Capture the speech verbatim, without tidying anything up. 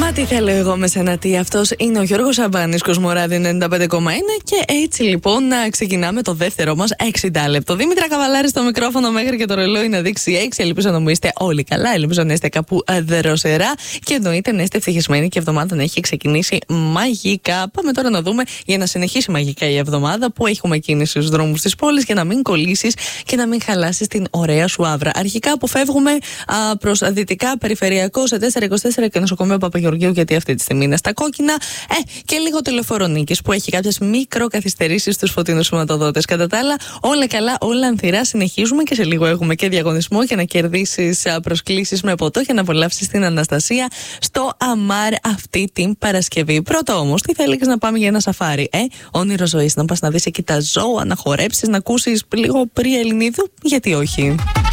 Μα τι θέλω εγώ με σένα, τι. Αυτός είναι ο Γιώργος Σαμπάνης, Κοσμοράδιο ενενήντα πέντε κόμμα ένα. Και έτσι λοιπόν να ξεκινάμε το δεύτερο μας εξήντα λεπτό. Δήμητρα Καβαλάρη στο μικρόφωνο μέχρι και το ρολόι να δείξει έξι. Ελπίζω να μου είστε όλοι καλά. Ελπίζω να είστε κάπου δροσερά. Και εννοείται να είστε ευτυχισμένοι και η εβδομάδα να έχει ξεκινήσει μαγικά. Πάμε τώρα να δούμε για να συνεχίσει μαγικά η εβδομάδα που έχουμε κίνηση στους δρόμους της πόλης και να μην κολλήσεις και να μην χαλάσεις την ωραία σου άβρα. Αρχικά αποφεύγουμε προς δυτικά περιφερειακό σε τετρακόσια είκοσι τέσσερα και νοσοκομείο Παπαγεωργίου, γιατί αυτή τη στιγμή είναι στα κόκκινα. Ε, και λίγο τηλεφόρο Νίκης που έχει κάποιες μικροκαθυστερήσεις στους φωτεινούς σηματοδότες. Κατά τα άλλα, όλα καλά, όλα ανθυρά. Συνεχίζουμε και σε λίγο έχουμε και διαγωνισμό για να κερδίσεις προσκλήσεις με ποτό και να απολαύσεις την Αναστασία στο Αμάρ αυτή την Παρασκευή. Πρώτα όμως, τι θα έλεγες να πάμε για ένα σαφάρι, ε? Όνειρο ζωής, να πας να δεις εκεί τα ζώα, να χορέψεις, να ακούσεις λίγο Πρία Ελληνίδου, γιατί όχι.